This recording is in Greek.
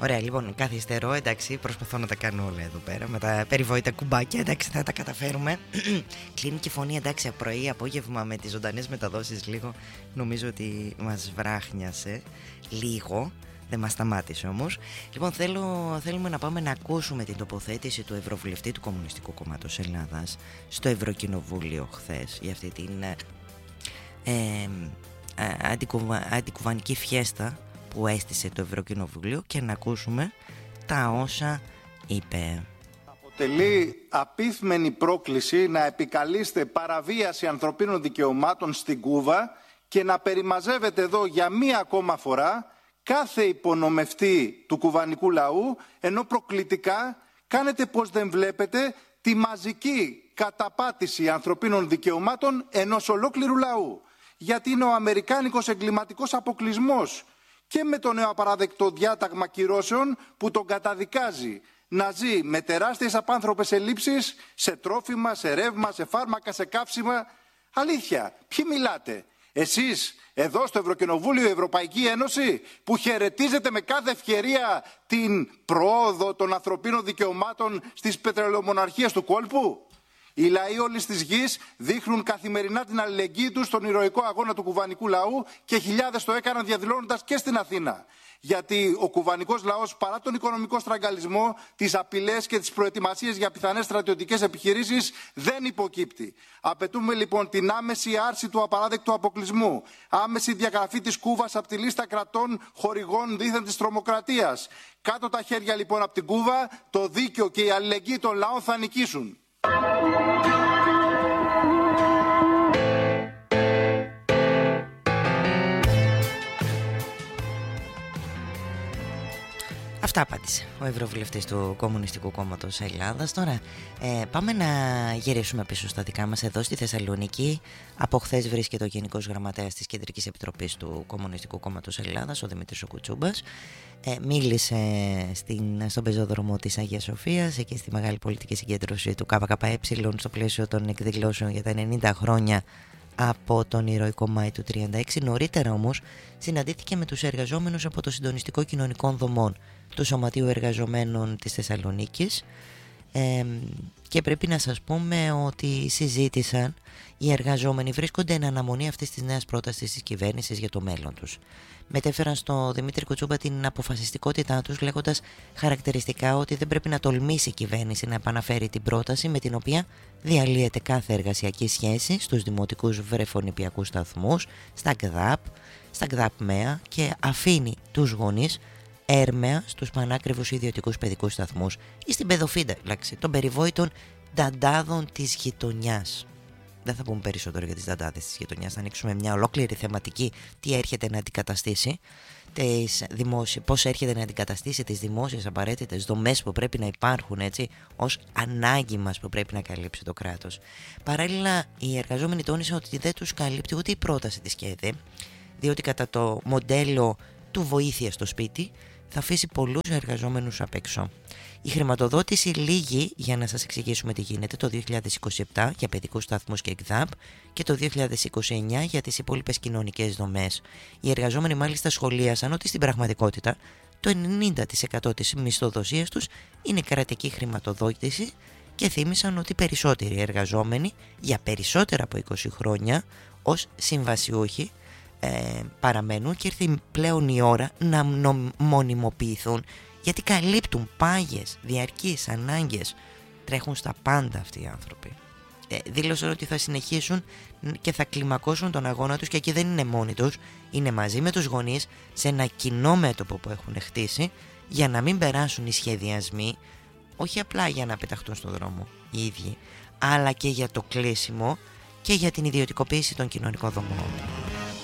Ωραία, λοιπόν, καθυστερώ, εντάξει, προσπαθώ να τα κάνω όλα εδώ πέρα με τα περιβόητα κουμπάκια, εντάξει, θα τα καταφέρουμε. Κλείνει και η φωνή, εντάξει, πρωί, απόγευμα με τις ζωντανές μεταδόσεις λίγο. Νομίζω ότι μας βράχνιασε λίγο, δεν μας σταμάτησε όμως. Λοιπόν, θέλουμε να πάμε να ακούσουμε την τοποθέτηση του Ευρωβουλευτή του Κομμουνιστικού Κόμματος Ελλάδας στο Ευρωκοινοβούλιο χθες για αυτή την αντικουβανική φιέστα που έστησε το Ευρωκοινοβούλιο και να ακούσουμε τα όσα είπε. Αποτελεί απίθμενη πρόκληση να επικαλείστε παραβίαση ανθρωπίνων δικαιωμάτων στην Κούβα και να περιμαζεύετε εδώ για μία ακόμα φορά κάθε υπονομευτή του κουβανικού λαού, ενώ προκλητικά κάνετε πως δεν βλέπετε τη μαζική καταπάτηση ανθρωπίνων δικαιωμάτων ενός ολόκληρου λαού. Γιατί είναι ο αμερικάνικος εγκληματικός αποκλεισμός και με το νέο απαράδεκτο διάταγμα κυρώσεων που τον καταδικάζει να ζει με τεράστιες απάνθρωπες ελλείψεις σε τρόφιμα, σε ρεύμα, σε φάρμακα, σε καύσιμα. Αλήθεια, ποιοι μιλάτε? Εσείς εδώ στο Ευρωκοινοβούλιο, η Ευρωπαϊκή Ένωση, που χαιρετίζετε με κάθε ευκαιρία την προόδο των ανθρωπίνων δικαιωμάτων στις πετρελαιομοναρχίες του κόλπου? Οι λαοί όλης της γης δείχνουν καθημερινά την αλληλεγγύη τους στον ηρωικό αγώνα του κουβανικού λαού και χιλιάδες το έκαναν διαδηλώνοντας και στην Αθήνα. Γιατί ο κουβανικός λαός, παρά τον οικονομικό στραγγαλισμό, τις απειλές και τις προετοιμασίες για πιθανές στρατιωτικές επιχειρήσεις, δεν υποκύπτει. Απαιτούμε λοιπόν την άμεση άρση του απαράδεκτου αποκλεισμού, άμεση διαγραφή της Κούβας από τη λίστα κρατών χορηγών δίθεν της τρομοκρατίας. Κάτω τα χέρια λοιπόν από την Κούβα, το δίκαιο και η αλληλεγγύη των λαών θα νικήσουν. Αυτά απάντησε ο Ευρωβουλευτής του Κομμουνιστικού Κόμματος Ελλάδας. Τώρα πάμε να γυρίσουμε πίσω στα δικά μας εδώ στη Θεσσαλονίκη. Από χθες βρίσκεται ο Γενικός Γραμματέας της Κεντρικής Επιτροπής του Κομμουνιστικού Κόμματος Ελλάδας, ο Δημήτρης Κουτσούμπας. Μίλησε στον πεζόδρομο της Αγίας Σοφίας, εκεί στη μεγάλη πολιτική συγκέντρωση του ΚΚΕ, στο πλαίσιο των εκδηλώσεων για τα 90 χρόνια από τον ηρωικό Μάη του 1936. Νωρίτερα όμως συναντήθηκε με τους εργαζόμενους από το Συντονιστικό Κοινωνικών Δομών του Σωματείου Εργαζομένων της Θεσσαλονίκης και πρέπει να σας πούμε ότι συζήτησαν, οι εργαζόμενοι βρίσκονται εν αναμονή αυτής της νέας πρότασης της κυβέρνησης για το μέλλον τους. Μετέφεραν στο Δημήτρη Κουτσούμπα την αποφασιστικότητά τους, λέγοντας χαρακτηριστικά ότι δεν πρέπει να τολμήσει η κυβέρνηση να επαναφέρει την πρόταση με την οποία διαλύεται κάθε εργασιακή σχέση στους δημοτικούς βρεφονιπιακούς σταθμούς, στα ΚΔΑΠ ΜΕΑ και αφήνει τους γονείς έρμεα στους πανάκριβους ιδιωτικούς παιδικούς σταθμούς ή στην παιδοφύλαξη των περιβόητων νταντάδων της γειτονιάς. Δεν θα πούμε περισσότερο για τις νταντάδες της γειτονιάς, θα ανοίξουμε μια ολόκληρη θεματική τι έρχεται να αντικαταστήσει, πώς έρχεται να αντικαταστήσει τις δημόσιες απαραίτητες δομές που πρέπει να υπάρχουν, έτσι, ως ανάγκη μας που πρέπει να καλύψει το κράτος. Παράλληλα, οι εργαζόμενοι τόνισαν ότι δεν τους καλύπτει ούτε η πρόταση της ΚΕΔΕ, διότι κατά το μοντέλο του βοήθεια στο σπίτι θα αφήσει πολλούς εργαζόμενους απ' έξω. Η χρηματοδότηση λύγει, για να σας εξηγήσουμε τι γίνεται, το 2027 για παιδικούς σταθμούς και ΚΔΑΠ και το 2029 για τις υπόλοιπες κοινωνικές δομές. Οι εργαζόμενοι μάλιστα σχολίασαν ότι στην πραγματικότητα το 90% της μισθοδοσίας τους είναι κρατική χρηματοδότηση και θύμισαν ότι περισσότεροι εργαζόμενοι για περισσότερα από 20 χρόνια ως συμβασιούχοι παραμένουν και ήρθε πλέον η ώρα να μονιμοποιηθούν, γιατί καλύπτουν πάγιες, διαρκείς ανάγκες. Τρέχουν στα πάντα αυτοί οι άνθρωποι. Δήλωσαν ότι θα συνεχίσουν και θα κλιμακώσουν τον αγώνα τους και εκεί δεν είναι μόνοι τους, είναι μαζί με τους γονείς σε ένα κοινό μέτωπο που έχουν χτίσει για να μην περάσουν οι σχεδιασμοί, όχι απλά για να πεταχτούν στον δρόμο οι ίδιοι, αλλά και για το κλείσιμο και για την ιδιωτικοποίηση των κοινωνικών δομών.